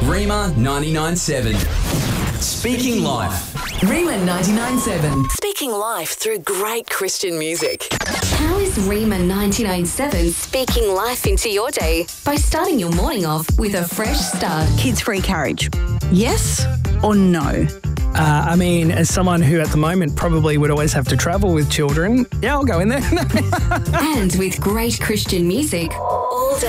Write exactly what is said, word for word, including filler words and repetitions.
Rima ninety-nine seven. Speaking Life. Rima ninety-nine seven. Speaking life through great Christian music. How is Rima ninety-nine seven Speaking life into your day. by starting your morning off with a fresh start? Kids-free carriage. Yes or no? Uh, I mean, as someone who at the moment probably would always have to travel with children, yeah, I'll go in there. And with great Christian music All day